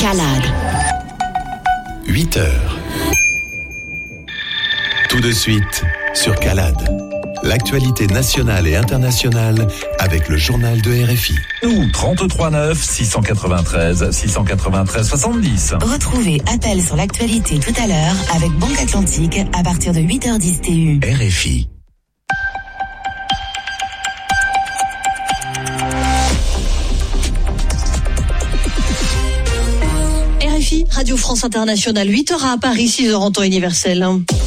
Calade. 8 heures. Tout de suite sur Calade. L'actualité nationale et internationale avec le journal de RFI. Ou 33 9 693 693 70. Retrouvez Appel sur l'actualité tout à l'heure avec Banque Atlantique à partir de 8h10 TU. RFI. RFI, Radio France Internationale, 8h à Paris, 6h en temps universel.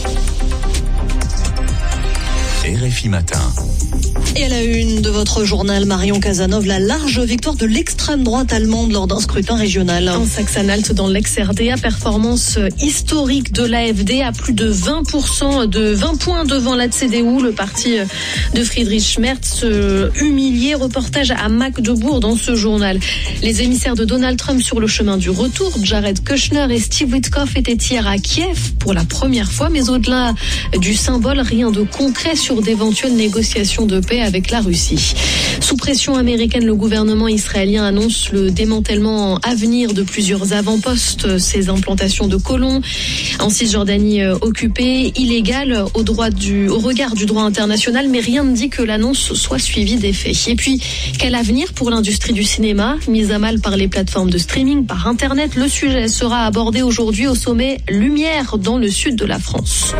RFI Matin. Et à la une de votre journal, Marion Cazeneuve, la large victoire de l'extrême droite allemande lors d'un scrutin régional. En Saxe-Anhalt, dans l'ex-RDA, performance historique de l'AfD à plus de 20 points devant la CDU, le parti de Friedrich Merz, humilié. Reportage à Magdebourg dans ce journal. Les émissaires de Donald Trump sur le chemin du retour, Jared Kushner et Steve Witkoff, étaient hier à Kiev pour la première fois, mais au-delà du symbole, rien de concret sur d'éventuelles négociations de paix avec la Russie. Sous pression américaine, le gouvernement israélien annonce le démantèlement à venir de plusieurs avant-postes, ces implantations de colons en Cisjordanie occupée, illégales au regard du droit international, mais rien ne dit que l'annonce soit suivie des faits. Et puis, quel avenir pour l'industrie du cinéma, mise à mal par les plateformes de streaming, par Internet? Le sujet sera abordé aujourd'hui au sommet Lumière dans le sud de la France.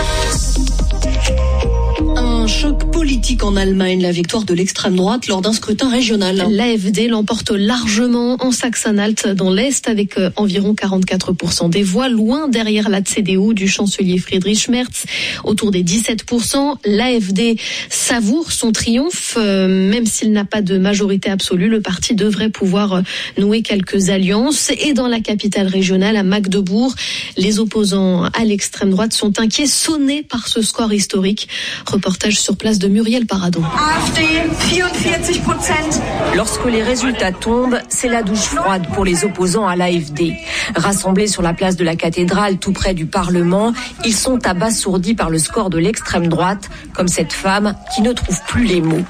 Un choc politique en Allemagne, la victoire de l'extrême droite lors d'un scrutin régional. L'AfD l'emporte largement en Saxe-Anhalt dans l'Est avec environ 44% des voix, loin derrière la CDU du chancelier Friedrich Merz, autour des 17%. L'AfD savoure son triomphe, même s'il n'a pas de majorité absolue, le parti devrait pouvoir nouer quelques alliances. Et dans la capitale régionale, à Magdebourg, les opposants à l'extrême droite sont inquiets, sonnés par ce score historique. Reportage sur place de Muriel Paradon. AfD, 44%. Lorsque les résultats tombent, c'est la douche froide pour les opposants à l'AfD. Rassemblés sur la place de la cathédrale, tout près du Parlement, ils sont abasourdis par le score de l'extrême droite, comme cette femme qui ne trouve plus les mots.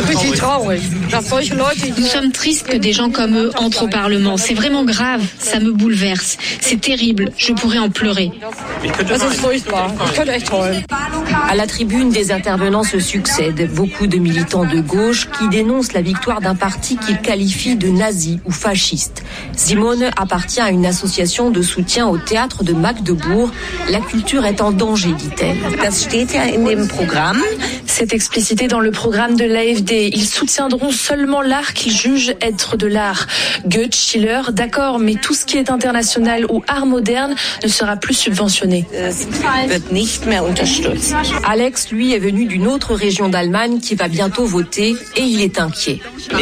Nous sommes tristes que des gens comme eux entrent au Parlement. C'est vraiment grave, ça me bouleverse. C'est terrible, je pourrais en pleurer. À la tribune, des intervenants se succèdent. Beaucoup de militants de gauche qui dénoncent la victoire d'un parti qu'ils qualifient de nazi ou fasciste. Simone appartient à une association de soutien au théâtre de Magdebourg. La culture est en danger, dit-elle. C'est explicité dans le programme de l'AfD. Ils soutiendront seulement l'art qu'ils jugent être de l'art. Goethe, Schiller, d'accord, mais tout ce qui est international ou art moderne ne sera plus subventionné. Alex, lui, est venu d'une autre région d'Allemagne qui va bientôt voter et il est inquiet.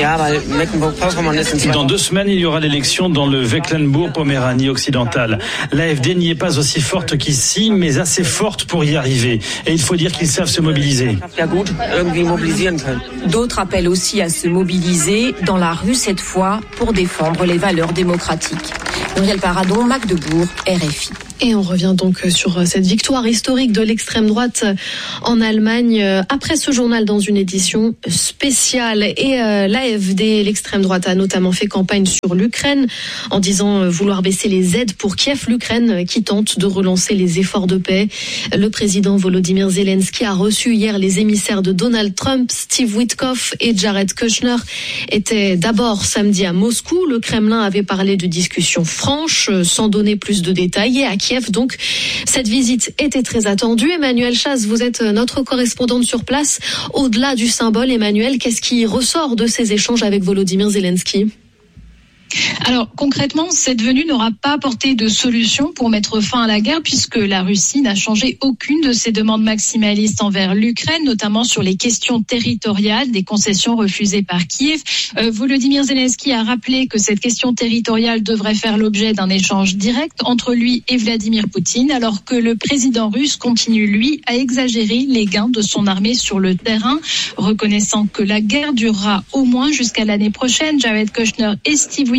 Dans 2 semaines, il y aura l'élection dans le Mecklembourg-Poméranie occidentale. L'AfD n'y est pas aussi forte qu'ici, mais assez forte pour y arriver. Et il faut dire qu'ils savent se mobiliser. D'autres appellent aussi à se mobiliser, dans la rue cette fois, pour défendre les valeurs démocratiques. Muriel Paradon, Magdebourg, RFI. Et on revient donc sur cette victoire historique de l'extrême droite en Allemagne après ce journal dans une édition spéciale. Et l'AfD, l'extrême droite, a notamment fait campagne sur l'Ukraine en disant vouloir baisser les aides pour Kiev, l'Ukraine qui tente de relancer les efforts de paix. Le président Volodymyr Zelensky a reçu hier les émissaires de Donald Trump. Steve Witkoff et Jared Kushner étaient d'abord samedi à Moscou. Le Kremlin avait parlé de discussions franches sans donner plus de détails. Et à Kiev, donc, cette visite était très attendue. Emmanuel Chaz, vous êtes notre correspondante sur place. Au-delà du symbole, Emmanuel, qu'est-ce qui ressort de ces échanges avec Volodymyr Zelensky ? Alors concrètement, cette venue n'aura pas apporté de solution pour mettre fin à la guerre puisque la Russie n'a changé aucune de ses demandes maximalistes envers l'Ukraine, notamment sur les questions territoriales, des concessions refusées par Kiev. Volodymyr Zelensky a rappelé que cette question territoriale devrait faire l'objet d'un échange direct entre lui et Vladimir Poutine, alors que le président russe continue, lui, à exagérer les gains de son armée sur le terrain, reconnaissant que la guerre durera au moins jusqu'à l'année prochaine. Jared Kushner et Steve Witkoff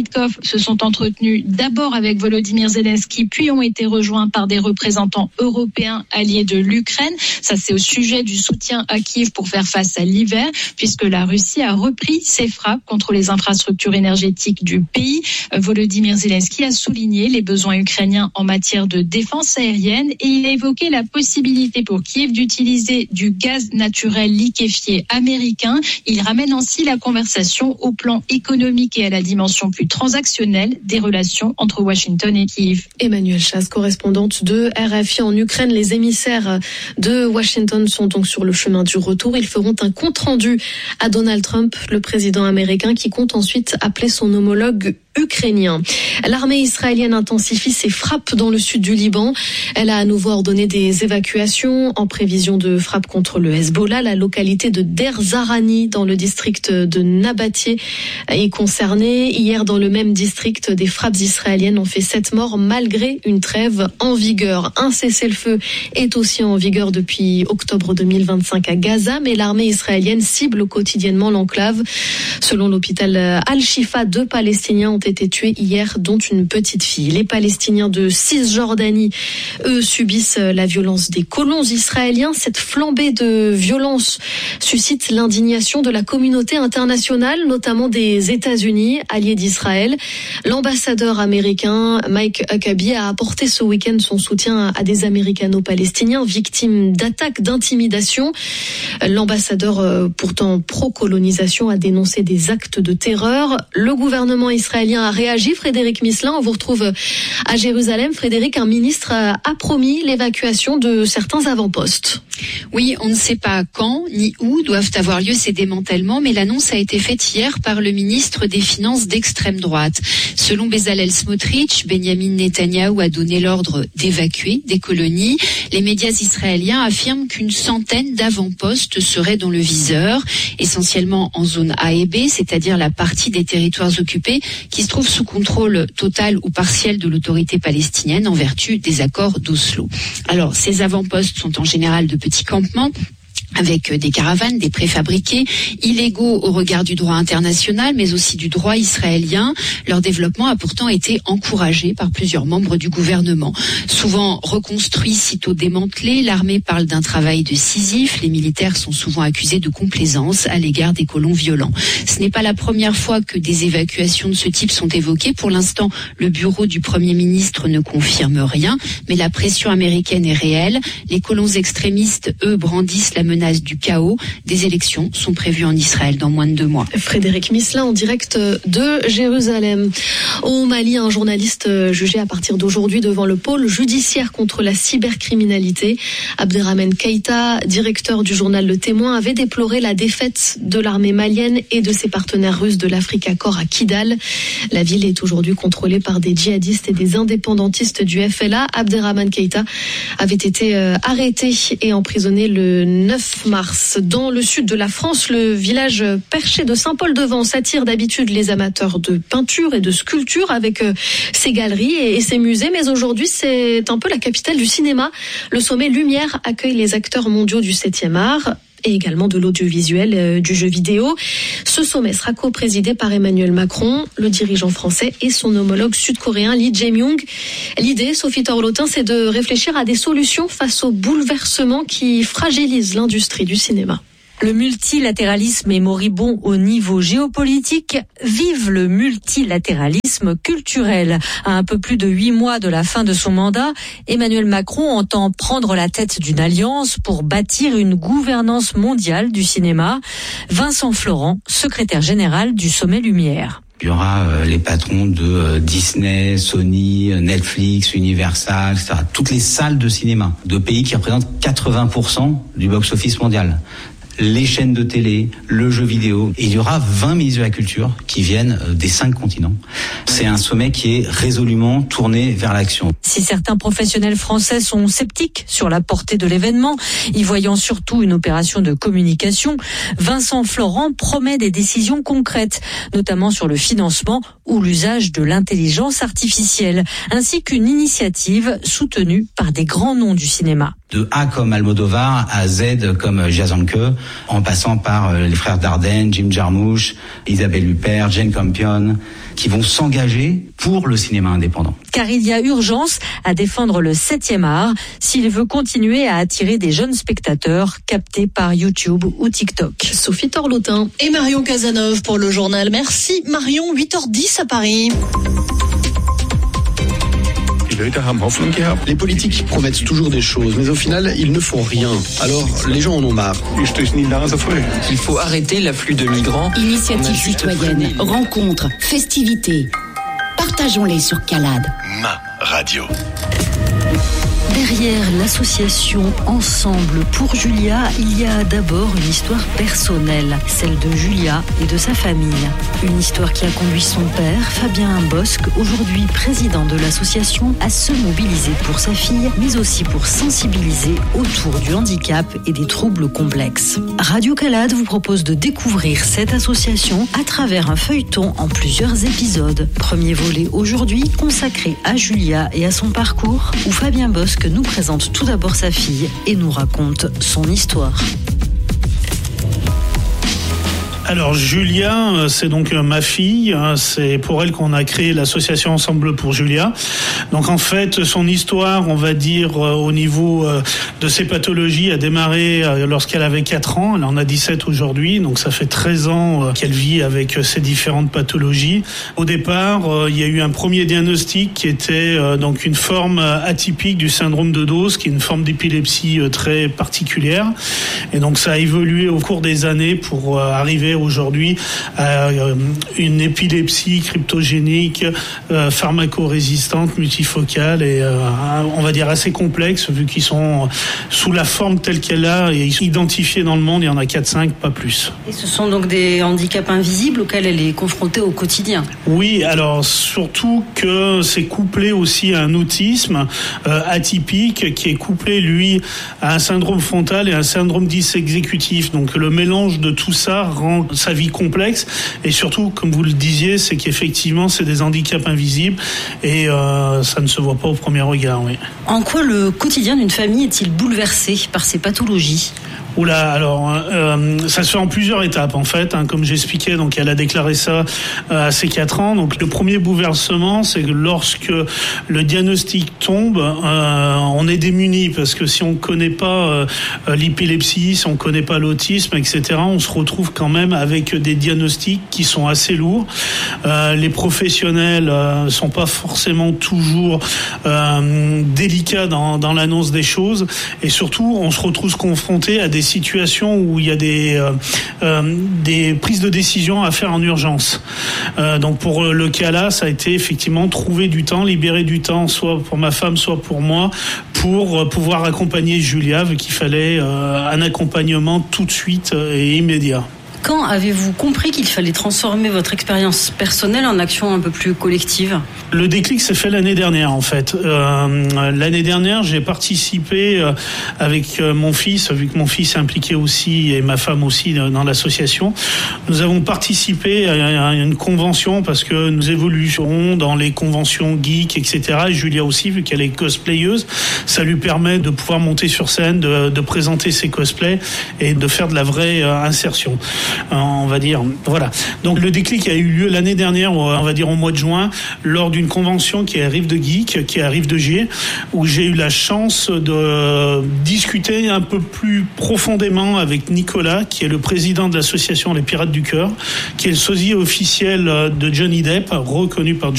Witkov se sont entretenus d'abord avec Volodymyr Zelensky, puis ont été rejoints par des représentants européens alliés de l'Ukraine. Ça, c'est au sujet du soutien à Kiev pour faire face à l'hiver, puisque la Russie a repris ses frappes contre les infrastructures énergétiques du pays. Volodymyr Zelensky a souligné les besoins ukrainiens en matière de défense aérienne et il a évoqué la possibilité pour Kiev d'utiliser du gaz naturel liquéfié américain. Il ramène ainsi la conversation au plan économique et à la dimension plus transactionnelle des relations entre Washington et Kiev. Emmanuelle Chasse, correspondante de RFI en Ukraine. Les émissaires de Washington sont donc sur le chemin du retour. Ils feront un compte-rendu à Donald Trump, le président américain, qui compte ensuite appeler son homologue ukrainien. L'armée israélienne intensifie ses frappes dans le sud du Liban. Elle a à nouveau ordonné des évacuations en prévision de frappes contre le Hezbollah. La localité de Der Zarani dans le district de Nabatieh est concernée. Hier, dans le même district, des frappes israéliennes ont fait 7 morts malgré une trêve en vigueur. Un cessez-le-feu est aussi en vigueur depuis octobre 2025 à Gaza, mais l'armée israélienne cible quotidiennement l'enclave. Selon l'hôpital Al-Shifa, 2 Palestiniens ont été tués hier, dont une petite fille. Les Palestiniens de Cisjordanie, eux, subissent la violence des colons israéliens. Cette flambée de violence suscite l'indignation de la communauté internationale, notamment des États-Unis, alliés d'Israël. L'ambassadeur américain Mike Huckabee a apporté ce week-end son soutien à des Américano-Palestiniens victimes d'attaques, d'intimidation. L'ambassadeur, pourtant pro-colonisation, a dénoncé des actes de terreur. Le gouvernement israélien a réagi. Frédéric Misselin, on vous retrouve à Jérusalem. Frédéric, un ministre a promis l'évacuation de certains avant-postes. Oui, on ne sait pas quand ni où doivent avoir lieu ces démantèlements, mais l'annonce a été faite hier par le ministre des Finances d'extrême droite. Selon Bezalel Smotrich, Benjamin Netanyahou a donné l'ordre d'évacuer des colonies. Les médias israéliens affirment qu'une centaine d'avant-postes seraient dans le viseur, essentiellement en zone A et B, c'est-à-dire la partie des territoires occupés qui se trouve sous contrôle total ou partiel de l'autorité palestinienne en vertu des accords d'Oslo. Alors, ces avant-postes sont en général de petits campements avec des caravanes, des préfabriqués, illégaux au regard du droit international, mais aussi du droit israélien. Leur développement a pourtant été encouragé par plusieurs membres du gouvernement. Souvent reconstruits, sitôt démantelés, l'armée parle d'un travail de Sisyphe. Les militaires sont souvent accusés de complaisance à l'égard des colons violents. Ce n'est pas la première fois que des évacuations de ce type sont évoquées. Pour l'instant, le bureau du Premier ministre ne confirme rien, mais la pression américaine est réelle. Les colons extrémistes, eux, brandissent la menace du chaos. Des élections sont prévues en Israël dans moins de 2 mois. Frédéric Misselin en direct de Jérusalem. Au Mali, un journaliste jugé à partir d'aujourd'hui devant le pôle judiciaire contre la cybercriminalité. Abderrahmane Keïta, directeur du journal Le Témoin, avait déploré la défaite de l'armée malienne et de ses partenaires russes de l'Africa Corps à Kidal. La ville est aujourd'hui contrôlée par des djihadistes et des indépendantistes du FLA. Abderrahmane Keïta avait été arrêté et emprisonné le 9 mars. Dans le sud de la France, le village perché de Saint-Paul-de-Vence attire d'habitude les amateurs de peinture et de sculpture avec ses galeries et ses musées. Mais aujourd'hui, c'est un peu la capitale du cinéma. Le sommet Lumière accueille les acteurs mondiaux du 7e art et également de l'audiovisuel, du jeu vidéo. Ce sommet sera co-présidé par Emmanuel Macron, le dirigeant français et son homologue sud-coréen Lee Jae-myung. L'idée, Sophie Torlotin, c'est de réfléchir à des solutions face aux bouleversements qui fragilisent l'industrie du cinéma. Le multilatéralisme est moribond au niveau géopolitique. Vive le multilatéralisme culturel. À un peu plus de 8 mois de la fin de son mandat, Emmanuel Macron entend prendre la tête d'une alliance pour bâtir une gouvernance mondiale du cinéma. Vincent Florent, secrétaire général du Sommet Lumière. Il y aura les patrons de Disney, Sony, Netflix, Universal, etc. Toutes les salles de cinéma de pays qui représentent 80% du box-office mondial. Les chaînes de télé, le jeu vidéo. Et il y aura 20 ministres de la culture qui viennent des 5 continents. C'est un sommet qui est résolument tourné vers l'action. Si certains professionnels français sont sceptiques sur la portée de l'événement, y voyant surtout une opération de communication, Vincent Florent promet des décisions concrètes, notamment sur le financement ou l'usage de l'intelligence artificielle, ainsi qu'une initiative soutenue par des grands noms du cinéma. De A comme Almodovar à Z comme Jazanke, en passant par les frères Dardenne, Jim Jarmusch, Isabelle Huppert, Jane Campion, qui vont s'engager pour le cinéma indépendant. Car il y a urgence à défendre le 7e art s'il veut continuer à attirer des jeunes spectateurs captés par YouTube ou TikTok. Sophie Torlotin et Marion Cazeneuve pour le journal. Merci Marion, 8h10 à Paris. Les politiques promettent toujours des choses, mais au final, ils ne font rien. Alors, les gens en ont marre. Il faut arrêter l'afflux de migrants. Initiatives citoyennes, rencontres, festivités. Partageons-les sur Calade. Ma radio. Derrière l'association Ensemble pour Julia, il y a d'abord une histoire personnelle, celle de Julia et de sa famille. Une histoire qui a conduit son père, Fabien Bosc, aujourd'hui président de l'association, à se mobiliser pour sa fille, mais aussi pour sensibiliser autour du handicap et des troubles complexes. Radio Calade vous propose de découvrir cette association à travers un feuilleton en plusieurs épisodes. Premier volet aujourd'hui consacré à Julia et à son parcours, où Fabien Bosc nous présente tout d'abord sa fille et nous raconte son histoire. Alors Julia, c'est donc ma fille, c'est pour elle qu'on a créé l'association Ensemble pour Julia. Donc en fait, son histoire, on va dire au niveau de ses pathologies, a démarré lorsqu'elle avait 4 ans, elle en a 17 aujourd'hui, donc ça fait 13 ans qu'elle vit avec ces différentes pathologies. Au départ, il y a eu un premier diagnostic qui était donc une forme atypique du syndrome de Dose, qui est une forme d'épilepsie très particulière. Et donc ça a évolué au cours des années pour arriver aujourd'hui à une épilepsie cryptogénique, pharmacorésistante, multifocale et on va dire assez complexe vu qu'ils sont sous la forme telle qu'elle a et identifiés dans le monde, il y en a 4-5, pas plus. Et ce sont donc des handicaps invisibles auxquels elle est confrontée au quotidien. Oui, alors surtout que c'est couplé aussi à un autisme atypique qui est couplé lui à un syndrome frontal et un syndrome dysexécutif. Donc le mélange de tout ça rend sa vie complexe et surtout, comme vous le disiez, c'est qu'effectivement c'est des handicaps invisibles et ça ne se voit pas au premier regard. Oui. En quoi le quotidien d'une famille est-il bouleversé par ces pathologies ? Oula, alors ça se fait en plusieurs étapes en fait, comme j'expliquais, donc elle a déclaré ça à ses 4 ans. Donc le premier bouleversement, c'est que lorsque le diagnostic tombe, on est démuni parce que si on connaît pas l'épilepsie, si on connaît pas l'autisme, etc., on se retrouve quand même avec des diagnostics qui sont assez lourds. Les professionnels sont pas forcément toujours délicats dans l'annonce des choses et surtout on se retrouve confronté à des situations où il y a des prises de décision à faire en urgence. Donc pour le cas là, ça a été effectivement trouver du temps, libérer du temps, soit pour ma femme, soit pour moi, pour pouvoir accompagner Julia, vu qu'il fallait un accompagnement tout de suite et immédiat. Quand avez-vous compris qu'il fallait transformer votre expérience personnelle en action un peu plus collective ? Le déclic s'est fait l'année dernière en fait. L'année dernière, j'ai participé avec mon fils, vu que mon fils est impliqué aussi et ma femme aussi dans l'association. Nous avons participé à une convention parce que nous évoluons dans les conventions geeks, etc. Et Julia aussi, vu qu'elle est cosplayeuse, ça lui permet de pouvoir monter sur scène, de présenter ses cosplays et de faire de la vraie insertion. On va dire, voilà. Donc le déclic a eu lieu l'année dernière, on va dire au mois de juin, lors d'une convention qui est à Rive de Geek, qui est à Rive de Gier, où j'ai eu la chance de discuter un peu plus profondément avec Nicolas, qui est le président de l'association Les Pirates du Cœur, qui est le sosie officiel de Johnny Depp, reconnu par